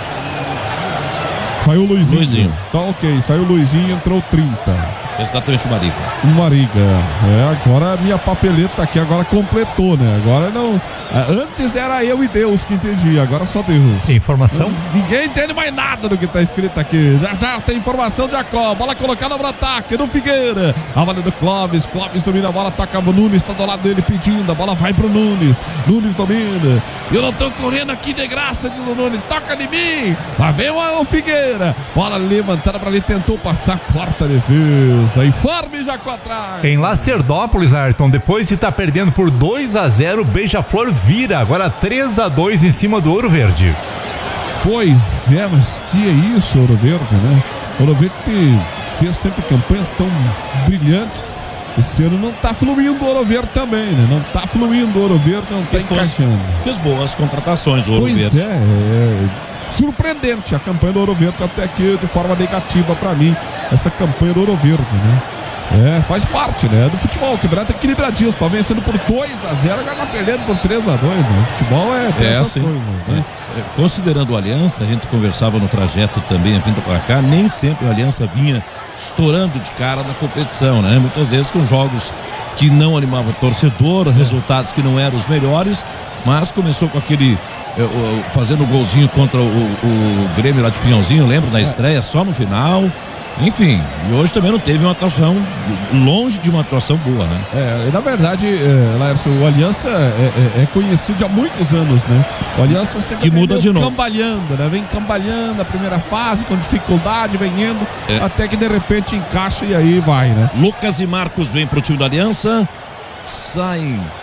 Saiu o Luizinho. Luizinho. Tá ok, saiu o Luizinho, entrou trinta. Exatamente o Mariga. O Mariga. É, agora a minha papeleta aqui agora completou, né? Agora não. Antes era eu e Deus que entendia, agora só Deus. Informação? Ninguém entende mais nada do que tá escrito aqui. Já, já tem informação de Jacó. Bola colocada para ataque do Figueira. A bola do Clóvis. Clóvis domina a bola, ataca o Nunes, tá do lado dele pedindo. A bola vai pro Nunes. Nunes domina. Eu não tô correndo aqui de graça, diz o Nunes. Toca em mim. Lá vem o Figueira. Bola levantada para ali, tentou passar, quarta defesa. Informe Jacó atrás. Em Lacerdópolis, Ayrton, depois de estar tá perdendo por dois a zero, Beija-Flor vira. Agora três a dois em cima do Ouro Verde. Pois é, mas que é isso, Ouro Verde, né? Ouro Verde fez sempre campanhas tão brilhantes. Esse ano não tá fluindo o Ouro Verde também, né? Não tá fluindo o Ouro Verde, não tá encaixando. Fez boas contratações o Ouro pois Verde. É, é surpreendente a campanha do Ouro Verde, até aqui de forma negativa pra mim, essa campanha do Ouro Verde, né? É, faz parte, né? Do futebol, o campeonato é equilibradíssimo, tá vencendo por dois a zero, agora tá perdendo por três a dois, né? O futebol é, tem é essas assim, coisas, né? É, considerando o Aliança, a gente conversava no trajeto também, a vinda pra cá, nem sempre o Aliança vinha estourando de cara na competição, né? Muitas vezes com jogos que não animavam o torcedor, resultados que não eram os melhores, mas começou com aquele fazendo o golzinho contra o, o, o Grêmio lá de Pinhãozinho, lembro, na estreia, só no final. Enfim, e hoje também não teve uma atuação, longe de uma atuação boa, né? É, na verdade, é, Laércio, o Aliança é, é, é conhecido há muitos anos, né? O Aliança sempre que muda de novo, cambalhando, né? Vem cambalhando a primeira fase, com dificuldade, vem indo, é. até que de repente encaixa e aí vai, né? Lucas e Marcos vêm pro time da Aliança, saem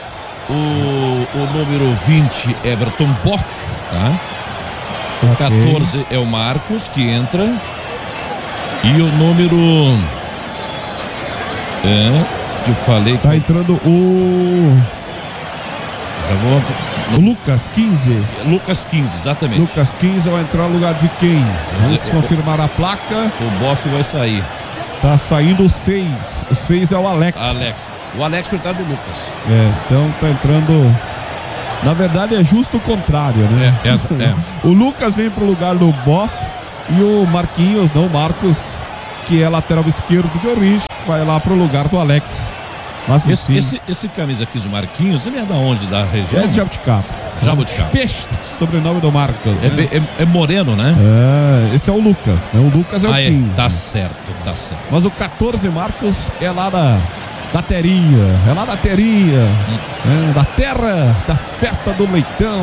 O, o número vinte, Everton Boff, tá? O Ok. quatorze é o Marcos, que entra. E o número... É, que eu falei... Tá entrando o... Já vou... o Lucas, quinze. Lucas quinze, exatamente. Lucas quinze vai entrar no lugar de quem? Vamos Eu- confirmar a placa. O Boff vai sair. Tá saindo o seis. O seis é o Alex. Alex. O Alex foi do Lucas. É, então tá entrando... Na verdade é justo o contrário, né? É, essa, é. O Lucas vem pro lugar do Boff e o Marquinhos, não, o Marcos, que é lateral esquerdo do origem, vai lá pro lugar do Alex. Mas Esse, enfim, esse, esse camisa aqui, o Marquinhos, ele é da onde? Da região? é de Jabuticaba. Jabuticaba. Peixe, sobrenome do Marcos. É, né? be- é- é moreno, né? É, esse é o Lucas, né? O Lucas é o Ah, é. quinze. Tá certo, tá certo. Mas o quatorze, Marcos, é lá da, da Terinha. É lá da Terinha. É, da terra da festa do leitão.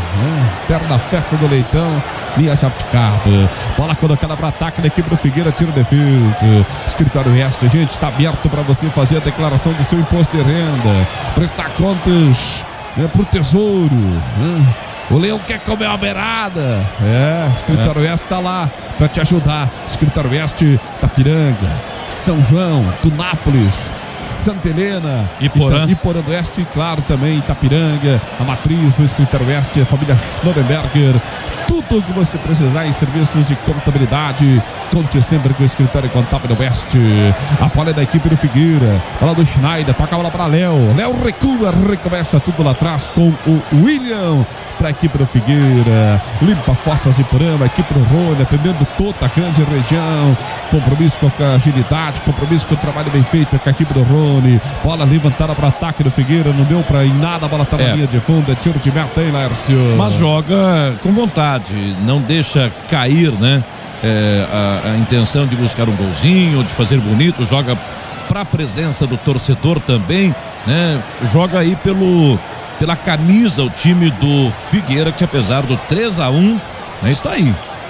É, terra da festa do leitão. Minha Jabuticaba. Bola colocada para ataque da equipe do Figueira. Tiro defesa. Escritório Oeste, gente, está aberto para você fazer a declaração do seu imposto de renda. Prestar contas, né, pro tesouro. Né? O Leão quer comer uma beirada. É, Escritório Oeste está lá para te ajudar. Escritório Oeste, Tapiranga, São João, Tunápolis, Santa Helena, Iporã. Ita- Iporã do Oeste, e claro também Itapiranga, a Matriz, o Escritório Oeste, a família Schnorenberger. Tudo o que você precisar em serviços de contabilidade, conte sempre com o Escritório Contábil do Oeste. A bola é da equipe do Figueira, bola do Schneider, toca a bola para Léo. Léo recua, recomeça tudo lá atrás com o William para a equipe do Figueira. Limpa Fossas e Porama, a equipe do Rony, atendendo toda a grande região. Compromisso com a agilidade, compromisso com o trabalho bem feito com a equipe do Rony. Bola levantada para ataque do Figueira, não deu para em nada, a bola tá na É. linha de fundo, é tiro de meta, hein, Lércio? Mas joga com vontade, não deixa cair, né? É, a, a intenção de buscar um golzinho, de fazer bonito, joga para a presença do torcedor também, né? Joga aí pelo, pela camisa o time do Figueira, que apesar do três a um, né, está aí.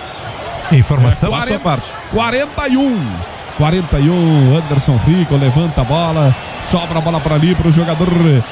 Informação. Faz a sua parte. quarenta e um. quarenta e um, Anderson Rico levanta a bola, sobra a bola para ali para o jogador,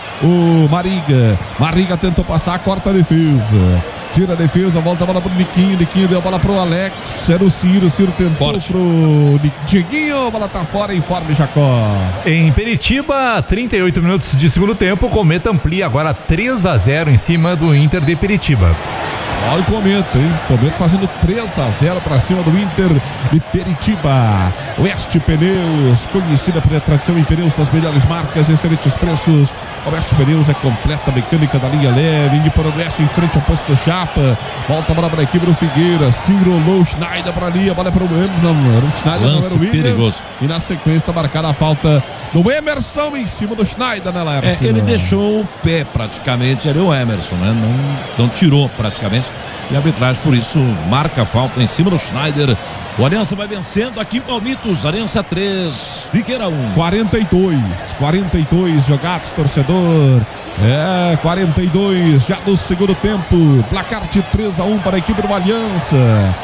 o Mariga. Mariga tentou passar, corta a defesa. Tira a defesa, volta a bola pro Niquinho. Niquinho deu a bola pro Alex. Era o Ciro. Ciro tentou Forte. pro Dieguinho. A bola tá fora, informe Jacó. Em Peritiba, trinta e oito minutos de segundo tempo, o Cometa amplia agora três a zero em cima do Inter de Peritiba. Olha o Cometa, hein? Cometa fazendo três a zero para cima do Inter de Peritiba. Oeste Pneus, conhecida pela tradição em pneus das melhores marcas, excelentes preços. Oeste Pneus é completa mecânica da linha leve. Indo para o Oeste em frente ao posto do Chapa. Volta a bola para a equipe do Figueira. Ciro Lou, Schneider para ali. A bola é para o Emerson. Não, era o Schneider, Lance não era o William. perigoso. E na sequência está marcada a falta do Emerson em cima do Schneider, né, É, Lércio? ele deixou o pé praticamente, ali o Emerson, né? Não, não tirou praticamente. E a arbitragem, por isso, marca a falta em cima do Schneider. O Aliança vai vencendo aqui em Palmitos. Aliança três, Figueira um. quarenta e dois, quarenta e dois jogados, torcedor. É, quarenta e dois já do segundo tempo. Placar de três a um para a equipe do Aliança.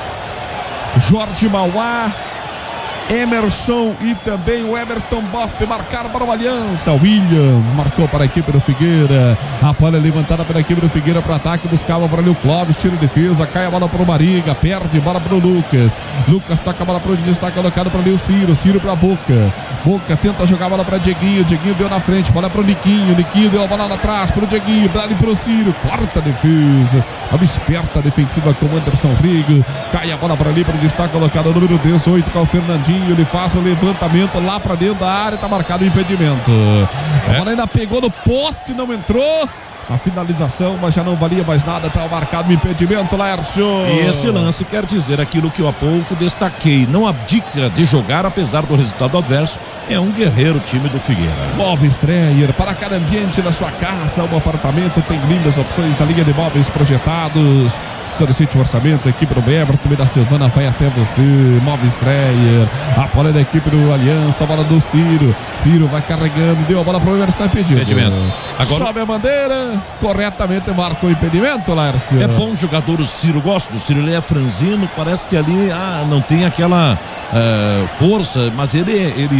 Jorge Mauá, Emerson e também o Everton Boff marcaram para o Aliança. William marcou para a equipe do Figueira. A bola é levantada pela equipe do Figueira para ataque. Buscava para ali o Clóvis, tira defesa. Cai a bola para o Mariga, perde bola para o Lucas. Lucas toca a bola para o Diniz, está colocado para ali o Ciro. Ciro para a Boca. Boca tenta jogar a bola para Dieguinho. Dieguinho deu na frente, bola para o Niquinho. Niquinho deu a bola lá atrás para o Dieguinho. Dá-lhe para o Ciro, corta a defesa. Uma esperta defensiva com o Anderson Rigo. Cai a bola para ali para o está colocado o número dezoito, que é o Fernandinho. Ele faz o levantamento lá pra dentro da área, tá marcado o impedimento. A bola ainda pegou no poste, não entrou. A finalização, mas já não valia mais nada, tá marcado o impedimento, Lércio. E esse lance quer dizer aquilo que eu há pouco destaquei. Não abdica de jogar apesar do resultado adverso. É um guerreiro time do Figueira. Móveis Dreyer, para cada ambiente da sua casa, um apartamento, tem lindas opções da linha de móveis projetados. Solicite o orçamento, a equipe do Everton e da Silvana vai até você. Móveis Dreyer, a bola é da equipe do Aliança, a bola do Ciro. Ciro vai carregando, deu a bola pro Emerson, impedido. Impedimento. Agora... Sobe a bandeira, corretamente marcou o impedimento, Lércio. É bom jogador o Ciro, gosto do Ciro, ele é franzino, parece que ali ah, não tem aquela uh, força, mas ele, ele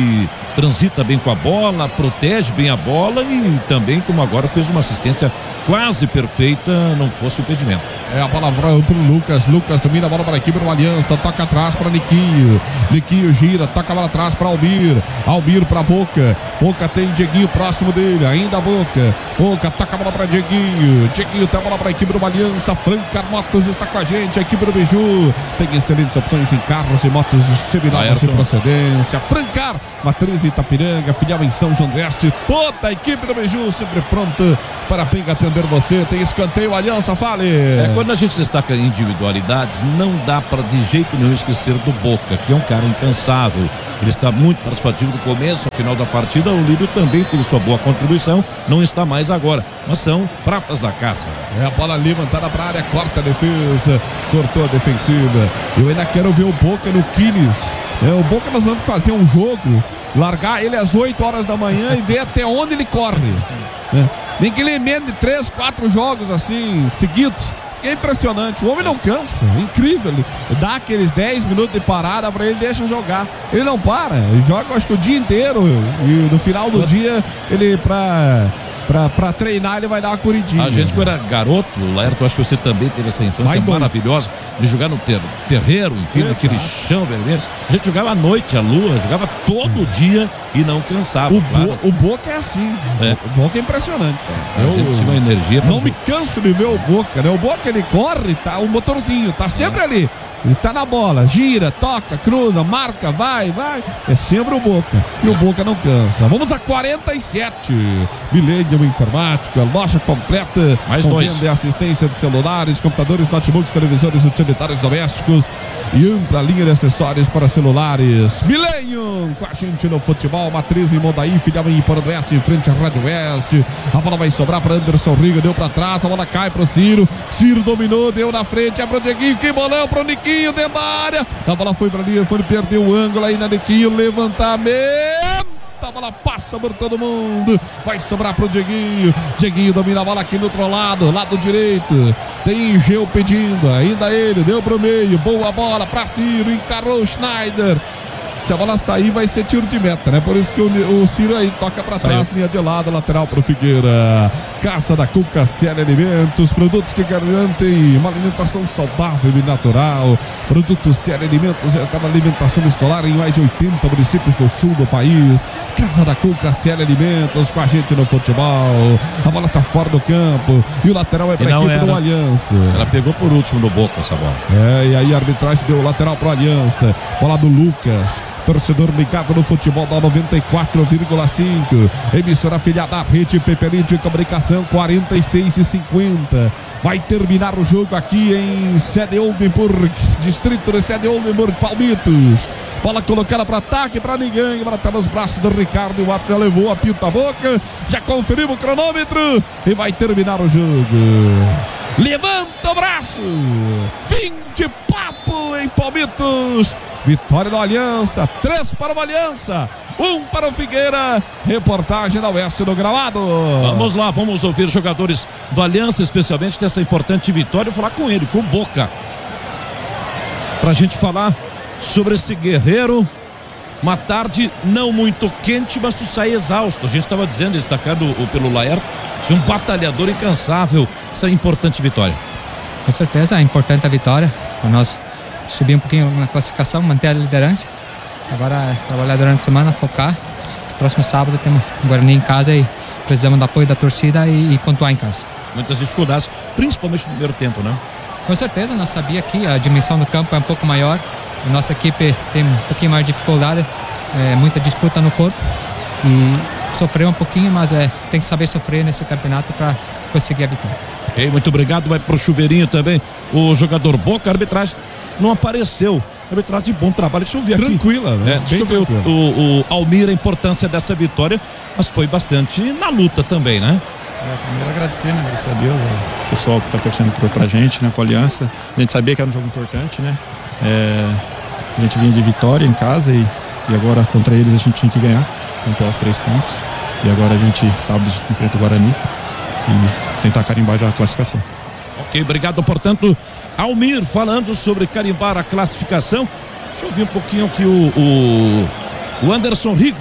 transita bem com a bola, protege bem a bola e também, como agora, fez uma assistência quase perfeita, não fosse o impedimento. É a bola para o Lucas, Lucas domina a bola para a equipe do Aliança, toca atrás para Niquinho, Niquinho gira, toca a bola atrás para Almir, Almir para Boca, Boca tem Dieguinho próximo dele, ainda Boca, Boca toca a bola para Dieguinho, Dieguinho tem a bola para a equipe do Aliança, Francar Motos está com a gente, a equipe do Biju tem excelentes opções em carros e motos de seminovas de procedência. Francar, matriz Itapiranga, filial em São João do Oeste, toda a equipe do Biju sempre pronta para bem atender você. Tem escanteio, Aliança, fale. É, quando a gente destaca individualidades, não dá para de jeito nenhum esquecer do Boca, que é um cara incansável. Ele está muito participativo do começo ao final da partida. O Lírio também teve sua boa contribuição, não está mais agora, mas são pratas da caça. É a bola levantada para a área, corta a defesa, cortou a defensiva. Eu ainda quero ver o Boca no Quilmes. É, o Boca nós vamos fazer um jogo, largar ele às oito horas da manhã e ver até onde ele corre. É. Nem que ele emende três, quatro jogos assim, seguidos. É impressionante, o homem não cansa, é incrível. Ele dá aqueles dez minutos de parada pra ele, deixa jogar. Ele não para, ele joga acho que o dia inteiro. E no final do dia, ele pra... Pra, pra treinar, ele vai dar uma corridinha. A gente que era garoto, Laerto, acho que você também teve essa infância maravilhosa de jogar no ter, terreiro, enfim, Exato. naquele chão vermelho. A gente jogava à noite, à lua, jogava todo dia e não cansava. O, claro. Bo, o Boca é assim. É. O Boca é impressionante. A Eu, gente tinha uma energia pra não me canso de ver o Boca, né? O Boca ele corre, tá? O motorzinho tá sempre ali. Ele tá na bola, gira, toca, cruza, marca, vai, vai. É sempre o Boca. E o Boca não cansa. Vamos a quarenta e sete. Millennium Informática, loja completa. Mais com dois. venda e assistência de celulares, computadores, notebooks, televisores, utilitários domésticos e ampla linha de acessórios para celulares. Millennium, com a gente no futebol. Matriz em Mondaí, filial em Porto Oeste, em frente à Rádio Oeste. A bola vai sobrar para Anderson Riga, deu para trás, a bola cai para o Ciro. Ciro dominou, deu na frente, é para o Dieguinho, que bolão para o Niquinho. Dentro da área, a bola foi pra linha, foi perder o ângulo aí na Niquinho, levantamento, a bola passa por todo mundo, vai sobrar pro Dieguinho, Dieguinho domina a bola aqui no outro lado, lado direito, tem Geu pedindo, ainda ele, deu pro meio, boa bola pra Ciro, encarou o Schneider. Se a bola sair, vai ser tiro de meta, né? Por isso que o, o Ciro aí toca pra Saiu. trás, linha de lado, lateral pro Figueira. Caça da Cuca Cielo Alimentos, produtos que garantem uma alimentação saudável e natural. Produtos Cielo Alimentos, é para alimentação escolar em mais de oitenta municípios do sul do país. Casa da Cuca Cielo Alimentos, com a gente no futebol. A bola tá fora do campo e o lateral é pra equipe era. do Aliança. Ela pegou por último no Boca essa bola. É, e aí a arbitragem deu o lateral pro Aliança. Bola do Lucas. Torcedor ligado no futebol da noventa e quatro vírgula cinco. Emissora afiliada à Rede Peperite de Comunicação, quarenta e seis e cinquenta. Vai terminar o jogo aqui em Sede Oldenburg, distrito de Sede Oldenburg, Palmitos. Bola colocada para ataque, para ninguém. Bola tá nos braços do Ricardo. O árbitro levou a pinta a boca. Já conferimos o cronômetro e vai terminar o jogo. Levanta o braço. Fim de papo em Palmitos. Vitória da Aliança, três para o Aliança, um para o Figueira. Reportagem da Oeste do Gramado. Vamos lá, vamos ouvir os jogadores do Aliança, especialmente dessa importante vitória, e falar com ele, com o Boca, pra gente falar sobre esse guerreiro. Uma tarde não muito quente, mas tu sai exausto. A gente estava dizendo, destacado pelo Laerto, um batalhador incansável. Essa importante vitória. Com certeza é importante a vitória para nós subir um pouquinho na classificação, manter a liderança. Agora é trabalhar durante a semana, focar. Próximo sábado temos o Guarani em casa e precisamos do apoio da torcida e, e pontuar em casa. Muitas dificuldades, principalmente no primeiro tempo, né? Com certeza, nós sabíamos que a dimensão do campo é um pouco maior. A nossa equipe tem um pouquinho mais de dificuldade, é, muita disputa no corpo e sofreu um pouquinho, mas é, tem que saber sofrer nesse campeonato para conseguir a vitória. Ok, muito obrigado. Vai pro chuveirinho também o jogador Boca. A arbitragem não apareceu. Arbitragem de bom trabalho. Deixa eu ver aqui. Tranquila, né? É, deixa eu ver o, o, o Almir, a importância dessa vitória, mas foi bastante na luta também, né? É, primeiro agradecer, né? Agradecer a Deus, ao pessoal que está torcendo pra, pra gente, né? Pra Aliança. A gente sabia que era um jogo importante, né? É, a gente vinha de vitória em casa e, e agora contra eles a gente tinha que ganhar. Pontuar os três pontos. E agora a gente sábado enfrenta o Guarani e tentar carimbar já a classificação. Ok, obrigado, portanto, Almir falando sobre carimbar a classificação. Deixa eu ver um pouquinho aqui o, o, o Anderson Rigo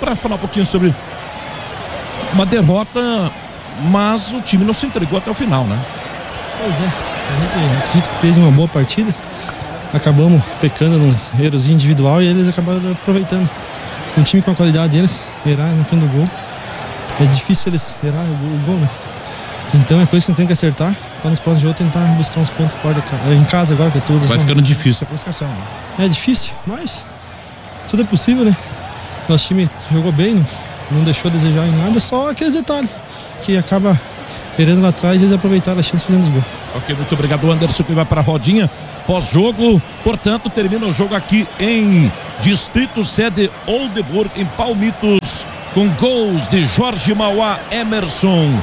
para falar um pouquinho sobre uma derrota, mas o time não se entregou até o final, né? Pois é, a gente acredito que fez uma boa partida. Acabamos pecando nos erros individual e eles acabaram aproveitando. Um time com a qualidade deles, errar na frente do gol. É difícil eles errar o gol, o gol, né? Então é coisa que a gente tem que acertar para nos próximos jogos tentar buscar uns pontos fora de casa. Em casa agora, que é tudo. Vai ficando difícil a classificação, né? É difícil, mas tudo é possível, né? Nosso time jogou bem, não, não deixou a desejar em nada, só aqueles detalhes que acaba errando lá atrás e eles aproveitaram a chance fazendo os gols. Ok, muito obrigado, Anderson, que vai para a rodinha pós-jogo. Portanto, termina o jogo aqui em Distrito Sede Oldenburg, em Palmitos, com gols de Jorge Mauá, Emerson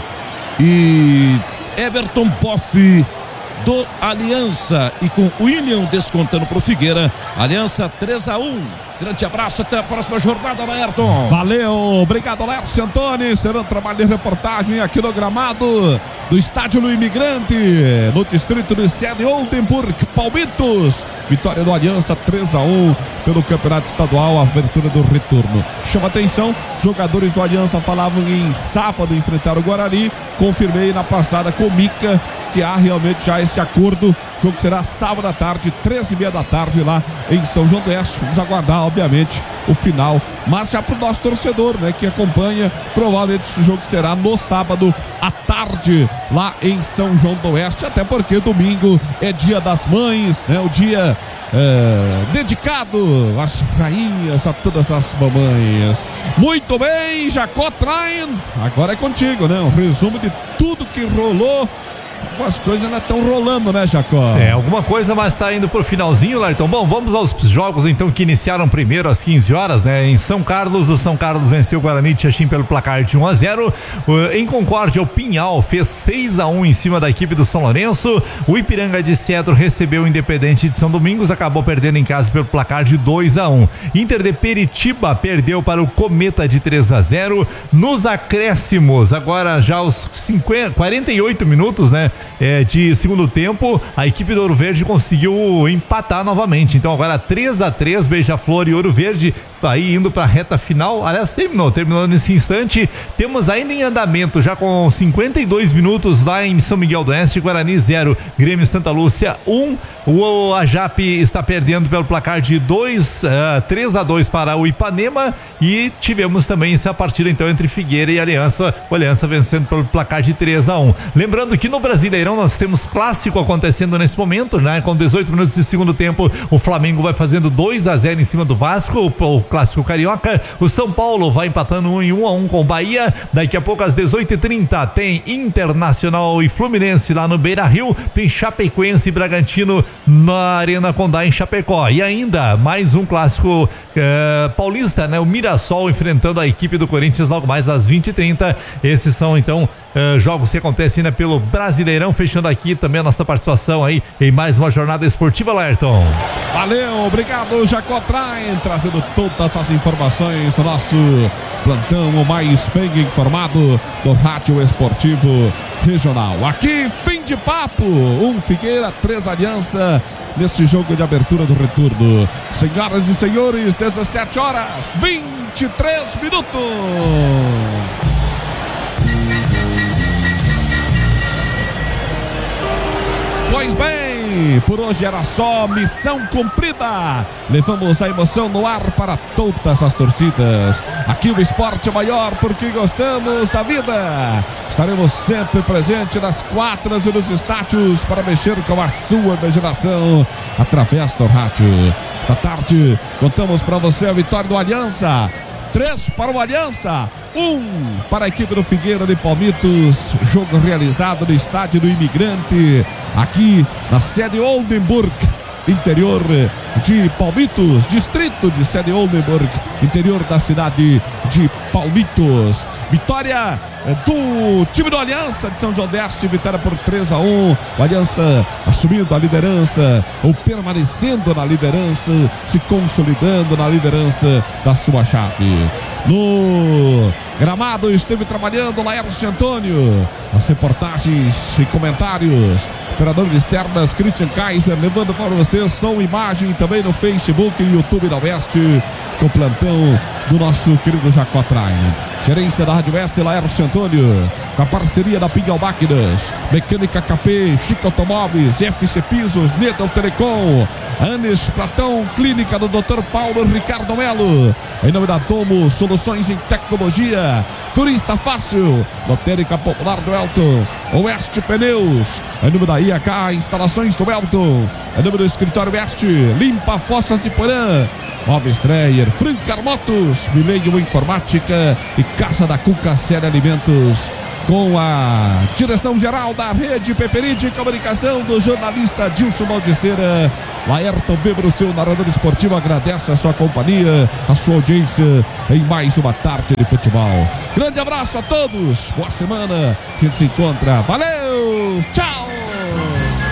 e Everton Boff do Aliança, e com William descontando para o Figueira. Aliança três a um. Grande abraço, até a próxima jornada, Laerton. Valeu, obrigado, Laércio Antônio. Será um trabalho de reportagem aqui no gramado do Estádio do Imigrante, no distrito de Sede Oldenburg, Palmitos. Vitória do Aliança três a um pelo Campeonato Estadual, a abertura do retorno. Chama atenção, jogadores do Aliança falavam em sábado enfrentar o Guarani. Confirmei na passada com o Mica que há realmente já esse acordo. O jogo será sábado à tarde, treze e meia da tarde, lá em São João do Oeste. Vamos aguardar, obviamente, o final, mas já para o nosso torcedor, né, que acompanha, provavelmente esse jogo será no sábado à tarde, lá em São João do Oeste, até porque domingo é dia das mães, né, o dia é, dedicado às rainhas, a todas as mamães. Muito bem, Jacó Train, agora é contigo, né, um resumo de tudo que rolou. Algumas coisas ainda estão rolando, né, Jacó? É, alguma coisa, mas tá indo pro finalzinho, Larton. Bom, vamos aos jogos, então, que iniciaram primeiro às quinze horas, né? Em São Carlos, o São Carlos venceu o Guarani de Xaxim pelo placar de um a zero. Em Concórdia, o Pinhal fez seis a um em cima da equipe do São Lourenço. O Ipiranga de Cedro recebeu o Independente de São Domingos, acabou perdendo em casa pelo placar de dois a um. Inter de Peritiba perdeu para o Cometa de três a zero. Nos acréscimos, agora já aos cinquenta, quarenta e oito minutos, né? É, de segundo tempo, a equipe do Ouro Verde conseguiu empatar novamente. Então agora três a três, Beija-Flor e Ouro Verde, aí indo para a reta final. Aliás, terminou, terminou nesse instante. Temos ainda em andamento, já com cinquenta e dois minutos lá em São Miguel do Oeste, Guarani zero, Grêmio Santa Lúcia um. O Ajap está perdendo pelo placar de dois, uh, três a dois para o Ipanema, e tivemos também essa partida então entre Figueira e Aliança, o Aliança vencendo pelo placar de três a um. Lembrando que no Brasileirão nós temos clássico acontecendo nesse momento, né? Com dezoito minutos de segundo tempo, o Flamengo vai fazendo dois a zero em cima do Vasco, o, o clássico carioca. O São Paulo vai empatando um em um a um com o Bahia. Daqui a pouco às dezoito e trinta tem Internacional e Fluminense lá no Beira-Rio, tem Chapecoense e Bragantino na Arena Condá em Chapecó. E ainda mais um clássico uh, paulista, né? O Mirassol enfrentando a equipe do Corinthians logo mais às vinte e trinta. Esses são então Uh, jogos que acontecem, né, pelo Brasileirão. Fechando aqui também a nossa participação aí em mais uma jornada esportiva, Laerton. Valeu, obrigado, Jacó Train, trazendo todas as informações do nosso plantão, o mais bem informado do Rádio Esportivo Regional. Aqui, fim de papo, um Figueira, três Aliança, nesse jogo de abertura do retorno. Senhoras e senhores, dezessete horas, vinte e três minutos. Pois bem, por hoje era só, missão cumprida. Levamos a emoção no ar para todas as torcidas. Aqui o esporte é maior porque gostamos da vida. Estaremos sempre presentes nas quadras e nos estádios para mexer com a sua imaginação através do rádio. Esta tarde contamos para você a vitória do Aliança. Três para o Aliança, um para a equipe do Figueira de Palmitos. Jogo realizado no Estádio do Imigrante, aqui na Sede Oldenburg, interior de Palmitos, distrito de Sede Oldenburg, interior da cidade de Palmitos. Vitória do time do Aliança de São João do Oeste, vitória por três a um. O Aliança assumindo a liderança, ou permanecendo na liderança, se consolidando na liderança da sua chave. No gramado esteve trabalhando Laércio Antônio, as reportagens e comentários, operador de externas Christian Kaiser, levando para vocês som e imagem também no Facebook e YouTube da Oeste. com o plantão do nosso querido Jacó Traine. Gerência da Rádio Oeste, Laércio Antônio, com a parceria da Pingal Máquinas, Mecânica K P, Chico Automóveis, F C Pisos, Nedel Telecom, Anes Platão, Clínica do doutor Paulo Ricardo Melo, em nome da Tomo, Soluções em Tecnologia, Turista Fácil, Lotérica Popular do Elton, Oeste Pneus, em nome da I A K, Instalações do Elton, em nome do Escritório Oeste, Limpa Fossas de Porã, Móveis Dreyer, Francar Motos, Milênio Informática e Casa da Cuca Série Alimentos, com a direção geral da Rede Peperite de Comunicação do jornalista Dilson Maldiceira. Laerton Weber, o seu narrador esportivo, agradece a sua companhia, a sua audiência em mais uma tarde de futebol. Grande abraço a todos, boa semana, a gente se encontra, valeu, tchau!